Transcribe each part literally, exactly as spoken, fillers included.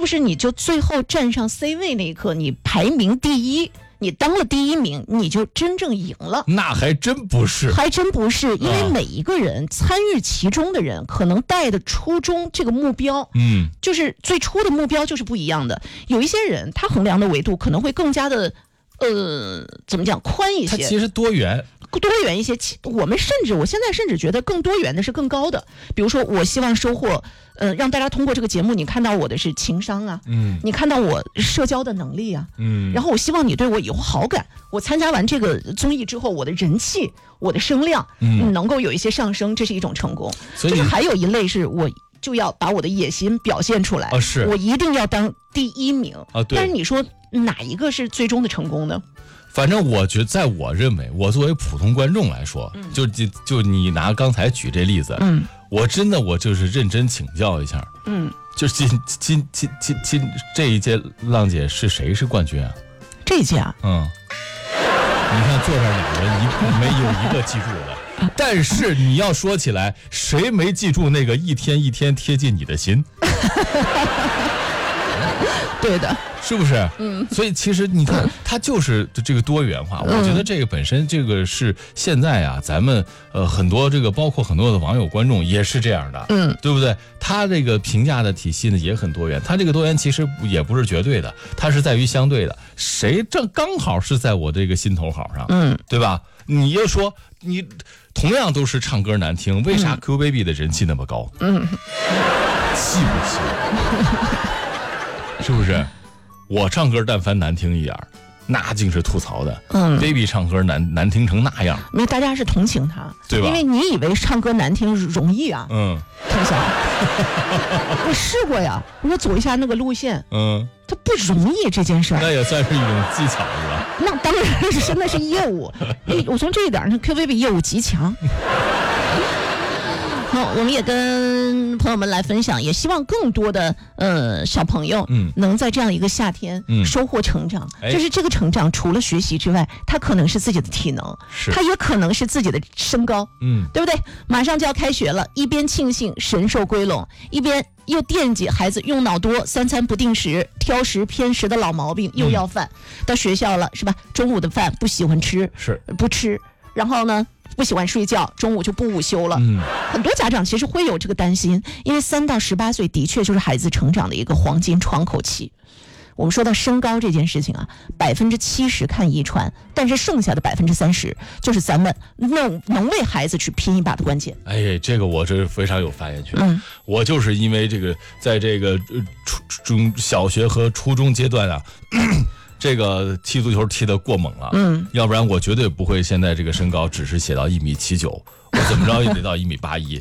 是你就最后站上 C 位那一刻，你排名第一，你当了第一名，你就真正赢了。 那还真不是， 还真不是，因为每一个人、啊、参与其中的人，可能带的初衷这个目标， 嗯， 就是最初的目标就是不一样的。有一些人他衡量的维度可能会更加的，呃，怎么讲宽一些， 他其实多元。 多元一些，我们甚至我现在甚至觉得更多元的是更高的。比如说，我希望收获，呃，让大家通过这个节目，你看到我的是情商啊， 嗯， 你看到我社交的能力啊， 嗯， 然后我希望你对我有好感。我参加完这个综艺之后，我的人气、我的声量，嗯，能够有一些上升，这是一种成功。 所以就是还有一类是我就要把我的野心表现出来， 啊、是我一定要当第一名啊。对。 但是你说哪一个是最终的成功呢？ 反正我觉得，在我认为，我作为普通观众来说，嗯、就就就你拿刚才举这例子， 嗯， 我真的我就是认真请教一下， 嗯， 就是今今今今今这一届浪姐是谁是冠军啊？ 这一届啊， 嗯，你看坐这两人一没有一个记住的，但是你要说起来，谁没记住那个一天一天贴近你的心？ 对的， 是不是？ 嗯， 所以其实你看，它就是这个多元化。我觉得这个本身，这个是现在啊，咱们呃很多这个，包括很多的网友观众也是这样的， 嗯， 对不对？他这个评价的体系呢也很多元，他这个多元其实也不是绝对的，它是在于相对的，谁这刚好是在我这个心头好上， 嗯， 对吧？你又说你同样都是唱歌难听，为啥 Q Baby 的人气那么高？ 嗯， 气不气？是不是？我唱歌但凡难听一点，那竟是吐槽的。 嗯 ，Baby 唱歌难难听成那样， 因为大家是同情他， 对吧？ 因为你以为唱歌难听容易啊， 嗯， 陈晓，我试过呀，我走一下那个路线， 嗯， 它不容易这件事儿。 那也算是一种技巧，是吧？ 那当然是，那是业务。我从这一点上 ，Q Baby 业务极强。好，我们也跟朋友们来分享，也希望更多的呃小朋友，嗯，能在这样一个夏天，嗯，收获成长。嗯、就是这个成长，除了学习之外，它可能是自己的体能， 是， 它也可能是自己的身高， 嗯， 对不对？马上就要开学了，一边庆幸神兽归笼，一边又惦记孩子用脑多、三餐不定时、挑食偏食的老毛病又要犯。嗯、到学校了是吧？中午的饭不喜欢吃， 是不吃，然后呢？不喜欢睡觉，中午就不午休了。嗯，很多家长其实会有这个担心，因为三到十八岁的确就是孩子成长的一个黄金窗口期。我们说到身高这件事情啊，百分之七十看遗传，但是剩下的百分之三十就是咱们能能为孩子去拼一把的关键。 哎，这个我这非常有发言权。 嗯， 我就是因为这个，在这个呃初中小学和初中阶段啊。这个踢足球踢得过猛了，嗯，要不然我绝对不会现在这个身高只是写到一米七九，我怎么着也得到一米八一。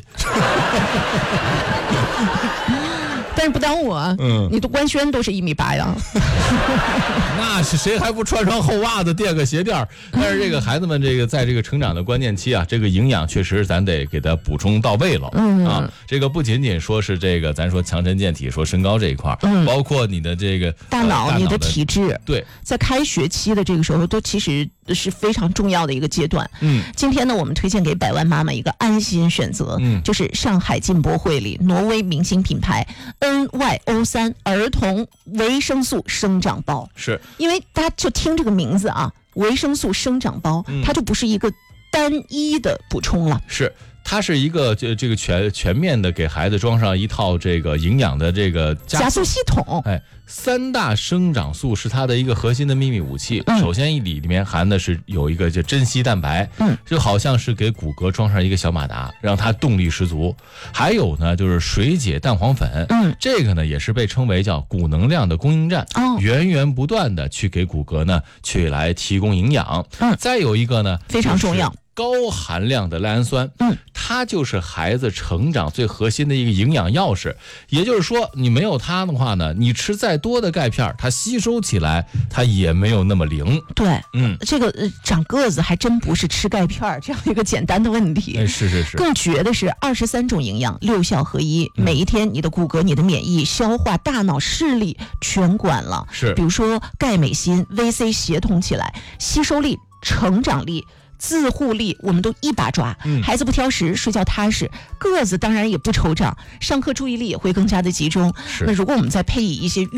但是不耽误啊，嗯，你的官宣都是一米八呀。 那是谁还不穿双厚袜子垫个鞋垫？但是这个孩子们这个在这个成长的关键期啊，这个营养确实咱得给他补充到位了，嗯啊，这个不仅仅说是这个咱说强身健体，说身高这一块，嗯，包括你的这个大脑、呃、大脑你的体质， 对， 在开学期的这个时候都其实是非常重要的一个阶段。嗯，今天呢，我们推荐给百万妈妈一个安心选择，嗯，就是上海进博会里挪威明星品牌 N Y O 三儿童维生素生长包， 是因为大家就听这个名字啊，维生素生长包，嗯、它就不是一个单一的补充了， 是。它是一个这这个全全面的给孩子装上一套这个营养的这个加速, 加速系统， 哎，三大生长素是它的一个核心的秘密武器。嗯、首先一里里面含的是有一个叫珍稀蛋白，嗯，就好像是给骨骼装上一个小马达，让它动力十足。还有呢就是水解蛋黄粉，嗯，这个呢也是被称为叫骨能量的供应站，哦，源源不断的去给骨骼呢去来提供营养。嗯，再有一个呢非常重要。 高含量的赖氨酸，嗯，它就是孩子成长最核心的一个营养钥匙。也就是说，你没有它的话呢，你吃再多的钙片，它吸收起来它也没有那么灵。 对，嗯，这个、呃、长个子还真不是吃钙片这样一个简单的问题。 哎，是是是。 更绝的是二十三种营养，六效合一，嗯、每一天你的骨骼、你的免疫、消化、大脑、视力全管了。 是， 比如说钙、镁、锌、V C 协同起来，吸收力、成长力。自护力我们都一把抓，嗯、孩子不挑食，睡觉踏实，个子当然也不惆怅，上课注意力也会更加的集中。那如果我们再配以一些